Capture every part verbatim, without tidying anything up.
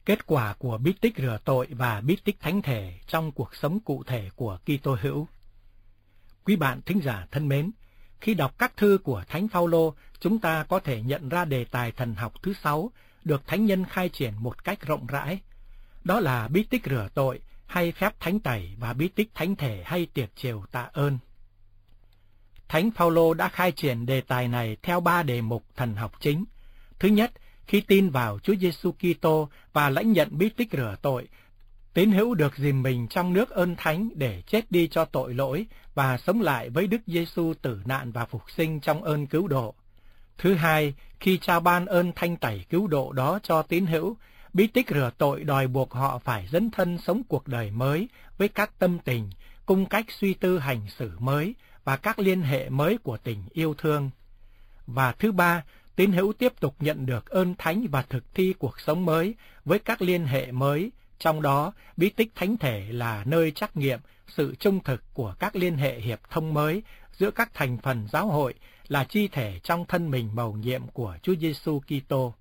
Kết quả của bí tích rửa tội và bí tích thánh thể trong cuộc sống cụ thể của Kitô hữu. Quý bạn thính giả thân mến, khi đọc các thư của Thánh Phaolô, chúng ta có thể nhận ra đề tài thần học thứ sáu được thánh nhân khai triển một cách rộng rãi. Đó là bí tích rửa tội hay phép thánh tẩy và bí tích thánh thể hay tiệc chiều tạ ơn. Thánh Phaolô đã khai triển đề tài này theo ba đề mục thần học chính. Thứ nhất, khi tin vào Chúa Giêsu Kitô và lãnh nhận bí tích rửa tội, tín hữu được dìm mình trong nước ơn thánh để chết đi cho tội lỗi và sống lại với Đức Giêsu tử nạn và phục sinh trong ơn cứu độ. Thứ hai, khi trao ban ơn thanh tẩy cứu độ đó cho tín hữu, bí tích rửa tội đòi buộc họ phải dấn thân sống cuộc đời mới với các tâm tình, cung cách suy tư hành xử mới và các liên hệ mới của tình yêu thương. Và thứ ba, tín hữu tiếp tục nhận được ơn thánh và thực thi cuộc sống mới với các liên hệ mới, trong đó bí tích thánh thể là nơi trắc nghiệm sự trung thực của các liên hệ hiệp thông mới giữa các thành phần giáo hội là chi thể trong thân mình mầu nhiệm của Chúa Giêsu Kitô.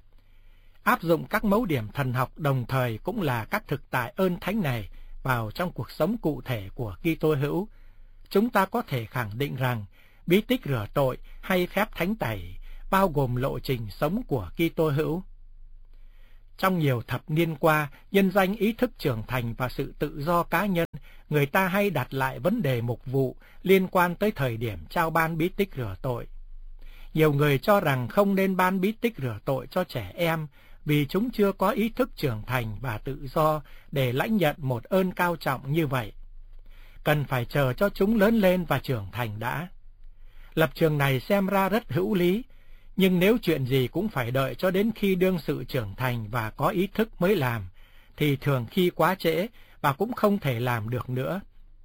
Áp dụng các mấu điểm thần học đồng thời cũng là các thực tại ơn thánh này vào trong cuộc sống cụ thể của Kitô hữu. Chúng ta có thể khẳng định rằng bí tích rửa tội hay phép thánh tẩy bao gồm lộ trình sống của Kitô hữu. Trong nhiều thập niên qua, nhân danh ý thức trưởng thành và sự tự do cá nhân, người ta hay đặt lại vấn đề mục vụ liên quan tới thời điểm trao ban bí tích rửa tội. Nhiều người cho rằng không nên ban bí tích rửa tội cho trẻ em vì chúng chưa có ý thức trưởng thành và tự do để lãnh nhận một ơn cao trọng như vậy. Cần phải chờ cho chúng lớn lên và trưởng thành đã. Lập trường này xem ra rất hữu lý, nhưng nếu chuyện gì cũng phải đợi cho đến khi đương sự trưởng thành và có ý thức mới làm, thì thường khi quá trễ và cũng không thể làm được nữa.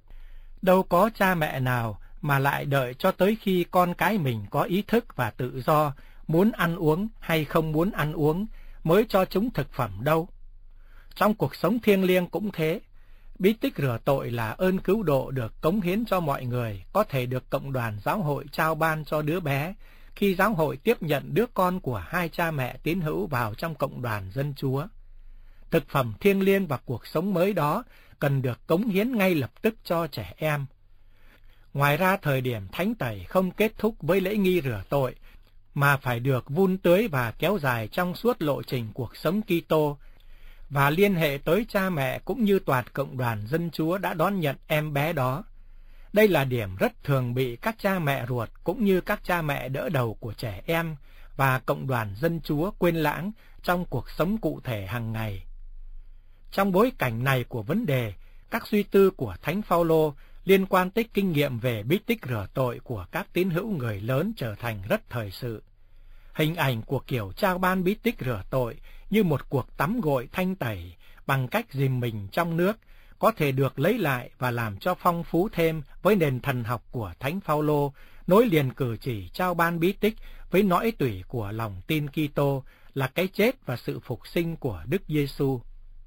Đâu có cha mẹ nào mà lại đợi cho tới khi con cái mình có ý thức và tự do, muốn ăn uống hay không muốn ăn uống, mới cho chúng thực phẩm đâu. Trong cuộc sống thiêng liêng cũng thế. Bí tích rửa tội là ơn cứu độ được cống hiến cho mọi người, có thể được cộng đoàn giáo hội trao ban cho đứa bé, khi giáo hội tiếp nhận đứa con của hai cha mẹ tín hữu vào trong cộng đoàn dân Chúa. Thực phẩm thiêng liêng và cuộc sống mới đó cần được cống hiến ngay lập tức cho trẻ em. Ngoài ra, thời điểm thánh tẩy không kết thúc với lễ nghi rửa tội, mà phải được vun tưới và kéo dài trong suốt lộ trình cuộc sống Kitô, và liên hệ tới cha mẹ cũng như toàn cộng đoàn dân Chúa đã đón nhận em bé đó. Đây là điểm rất thường bị các cha mẹ ruột cũng như các cha mẹ đỡ đầu của trẻ em và cộng đoàn dân Chúa quên lãng trong cuộc sống cụ thể hàng ngày. Trong bối cảnh này của vấn đề, các suy tư của Thánh Phaolô liên quan tới kinh nghiệm về bí tích rửa tội của các tín hữu người lớn trở thành rất thời sự. Hình ảnh của kiểu trao ban bí tích rửa tội như một cuộc tắm gội thanh tẩy bằng cách dìm mình trong nước có thể được lấy lại và làm cho phong phú thêm với nền thần học của Thánh Phaolô, nối liền cử chỉ trao ban bí tích với nõi tủy của lòng tin Kitô là cái chết và sự phục sinh của Đức Giêsu.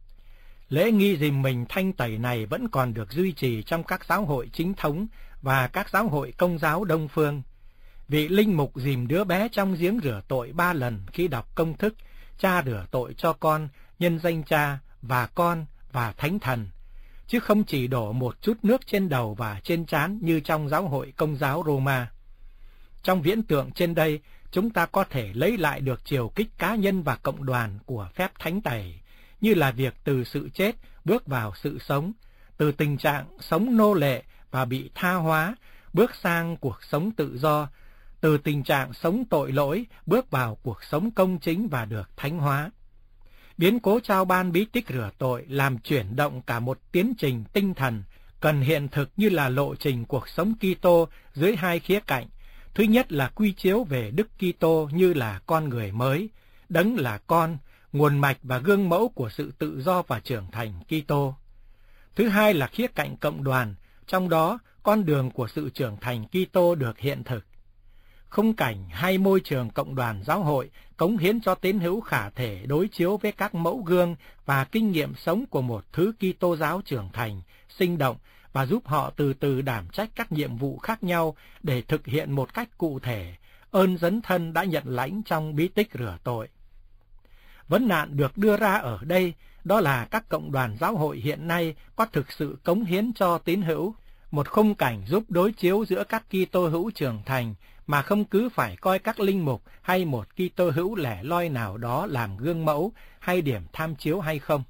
Lễ nghi dìm mình thanh tẩy này vẫn còn được duy trì trong các giáo hội chính thống và các giáo hội công giáo Đông phương. Vị linh mục dìm đứa bé trong giếng rửa tội ba lần khi đọc công thức Cha rửa tội cho con, nhân danh Cha và Con và Thánh Thần, chứ không chỉ đổ một chút nước trên đầu và trên trán như trong giáo hội công giáo Roma. Trong viễn tượng trên đây, chúng ta có thể lấy lại được chiều kích cá nhân và cộng đoàn của phép thánh tẩy, như là việc từ sự chết bước vào sự sống, từ tình trạng sống nô lệ và bị tha hóa bước sang cuộc sống tự do, từ tình trạng sống tội lỗi bước vào cuộc sống công chính và được thánh hóa. Biến cố trao ban bí tích rửa tội làm chuyển động cả một tiến trình tinh thần cần hiện thực như là lộ trình cuộc sống Kitô dưới hai khía cạnh. Thứ nhất là quy chiếu về Đức Kitô như là con người mới, đấng là con, nguồn mạch và gương mẫu của sự tự do và trưởng thành Kitô. Thứ hai là khía cạnh cộng đoàn, trong đó con đường của sự trưởng thành Kitô được hiện thực. Khung cảnh hay môi trường cộng đoàn giáo hội cống hiến cho tín hữu khả thể đối chiếu với các mẫu gương và kinh nghiệm sống của một thứ Kitô giáo trưởng thành, sinh động và giúp họ từ từ đảm trách các nhiệm vụ khác nhau để thực hiện một cách cụ thể ơn dấn thân đã nhận lãnh trong bí tích rửa tội. Vấn nạn được đưa ra ở đây đó là các cộng đoàn giáo hội hiện nay có thực sự cống hiến cho tín hữu, một khung cảnh giúp đối chiếu giữa các Kitô hữu trưởng thành mà không cứ phải coi các linh mục hay một Kitô hữu lẻ loi nào đó làm gương mẫu hay điểm tham chiếu hay không.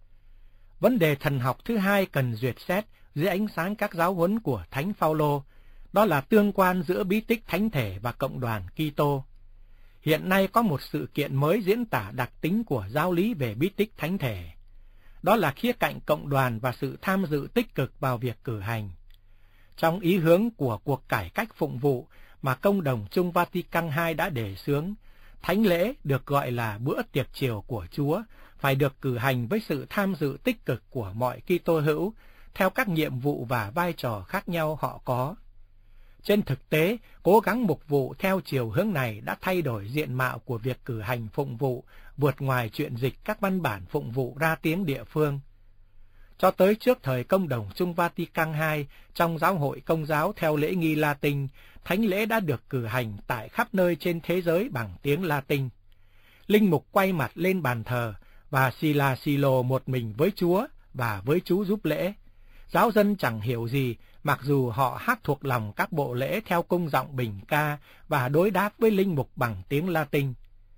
Vấn đề thần học thứ hai cần duyệt xét dưới ánh sáng các giáo huấn của Thánh Phaolô, đó là tương quan giữa bí tích thánh thể và cộng đoàn Kitô. Hiện nay có một sự kiện mới diễn tả đặc tính của giáo lý về bí tích thánh thể. Đó là khía cạnh cộng đoàn và sự tham dự tích cực vào việc cử hành. Trong ý hướng của cuộc cải cách phụng vụ mà Công đồng Chung Vatican hai đã đề xướng, thánh lễ được gọi là bữa tiệc chiều của Chúa, phải được cử hành với sự tham dự tích cực của mọi Kitô hữu, theo các nhiệm vụ và vai trò khác nhau họ có. Trên thực tế, cố gắng mục vụ theo chiều hướng này đã thay đổi diện mạo của việc cử hành phụng vụ, vượt ngoài chuyện dịch các văn bản phụng vụ ra tiếng địa phương. Cho tới trước thời Công đồng Chung Vatican hai, trong giáo hội Công giáo theo lễ nghi Latin, thánh lễ đã được cử hành tại khắp nơi trên thế giới bằng tiếng Latin. Linh mục quay mặt lên bàn thờ và xì là xì lồ một mình với Chúa và với Chú giúp lễ. Giáo dân chẳng hiểu gì, mặc dù họ hát thuộc lòng các bộ lễ theo cung giọng bình ca và đối đáp với linh mục bằng tiếng Latin.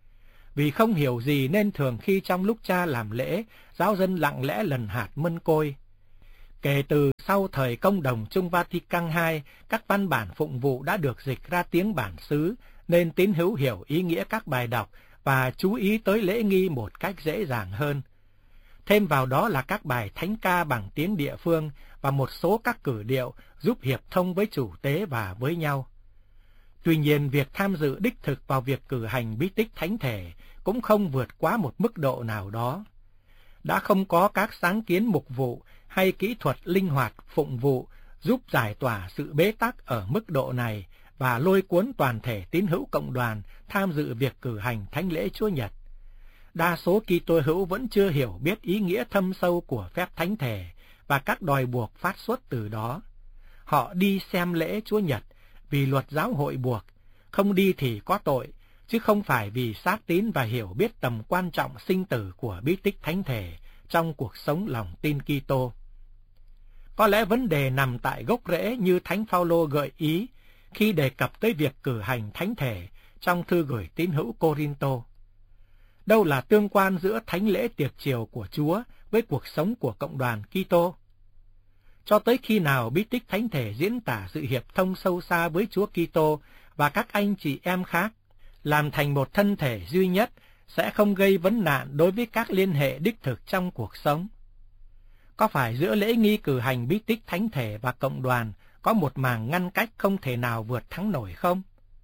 Vì không hiểu gì nên thường khi trong lúc cha làm lễ, giáo dân lặng lẽ lần hạt mân côi. Kể từ sau thời Công đồng Chung Vatican hai, các văn bản phụng vụ đã được dịch ra tiếng bản xứ, nên tín hữu hiểu ý nghĩa các bài đọc và chú ý tới lễ nghi một cách dễ dàng hơn. Thêm vào đó là các bài thánh ca bằng tiếng địa phương và một số các cử điệu giúp hiệp thông với chủ tế và với nhau. Tuy nhiên, việc tham dự đích thực vào việc cử hành bí tích thánh thể cũng không vượt quá một mức độ nào đó. Đã không có các sáng kiến mục vụ hay kỹ thuật linh hoạt phụng vụ giúp giải tỏa sự bế tắc ở mức độ này và lôi cuốn toàn thể tín hữu cộng đoàn tham dự việc cử hành thánh lễ Chúa Nhật. Đa số Kitô hữu vẫn chưa hiểu biết ý nghĩa thâm sâu của phép thánh thể và các đòi buộc phát xuất từ đó. Họ đi xem lễ Chúa Nhật vì luật giáo hội buộc, không đi thì có tội, chứ không phải vì xác tín và hiểu biết tầm quan trọng sinh tử của bí tích thánh thể trong cuộc sống lòng tin Kitô. Có lẽ vấn đề nằm tại gốc rễ như Thánh Phaolô gợi ý khi đề cập tới việc cử hành thánh thể trong thư gửi tín hữu Cô-rin-tô. Đâu là tương quan giữa thánh lễ tiệc chiều của Chúa với cuộc sống của cộng đoàn Kitô? Cho tới khi nào bí tích thánh thể diễn tả sự hiệp thông sâu xa với Chúa Kitô và các anh chị em khác, làm thành một thân thể duy nhất, sẽ không gây vấn nạn đối với các liên hệ đích thực trong cuộc sống. Có phải giữa lễ nghi cử hành bí tích thánh thể và cộng đoàn có một màng ngăn cách không thể nào vượt thắng nổi không?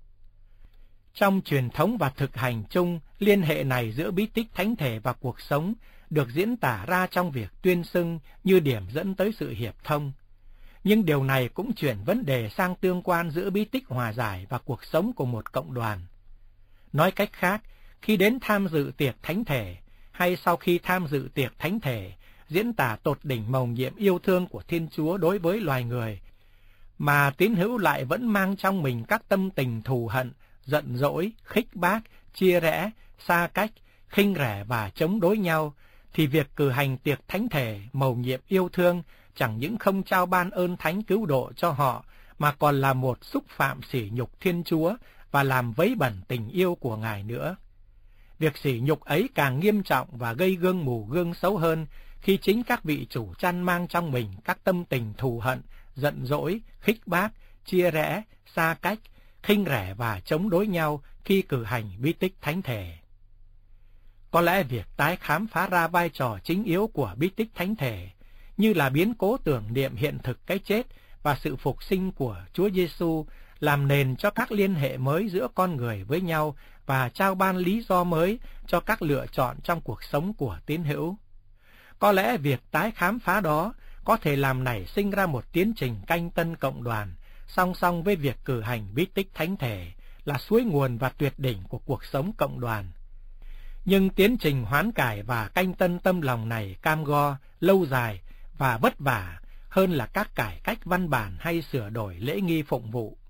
Trong truyền thống và thực hành chung, liên hệ này giữa bí tích thánh thể và cuộc sống được diễn tả ra trong việc tuyên xưng như điểm dẫn tới sự hiệp thông. Nhưng điều này cũng chuyển vấn đề sang tương quan giữa bí tích hòa giải và cuộc sống của một cộng đoàn. Nói cách khác, khi đến tham dự tiệc thánh thể, hay sau khi tham dự tiệc thánh thể, diễn tả tột đỉnh mầu nhiệm yêu thương của Thiên Chúa đối với loài người, mà tín hữu lại vẫn mang trong mình các tâm tình thù hận, giận dỗi, khích bác, chia rẽ, xa cách, khinh rẻ và chống đối nhau, thì việc cử hành tiệc thánh thể mầu nhiệm yêu thương chẳng những không trao ban ơn thánh cứu độ cho họ, mà còn là một xúc phạm sỉ nhục Thiên Chúa và làm vấy bẩn tình yêu của Ngài nữa. Việc sỉ nhục ấy càng nghiêm trọng và gây gương mù gương xấu hơn khi chính các vị chủ chăn mang trong mình các tâm tình thù hận, giận dỗi, khích bác, chia rẽ, xa cách, khinh rẻ và chống đối nhau khi cử hành bí tích thánh thể. Có lẽ việc tái khám phá ra vai trò chính yếu của bí tích thánh thể, như là biến cố tưởng niệm hiện thực cái chết và sự phục sinh của Chúa Giêsu, làm nền cho các liên hệ mới giữa con người với nhau và trao ban lý do mới cho các lựa chọn trong cuộc sống của tín hữu. Có lẽ việc tái khám phá đó có thể làm nảy sinh ra một tiến trình canh tân cộng đoàn, song song với việc cử hành bí tích thánh thể là suối nguồn và tuyệt đỉnh của cuộc sống cộng đoàn. Nhưng tiến trình hoán cải và canh tân tâm lòng này cam go, lâu dài và vất vả hơn là các cải cách văn bản hay sửa đổi lễ nghi phụng vụ.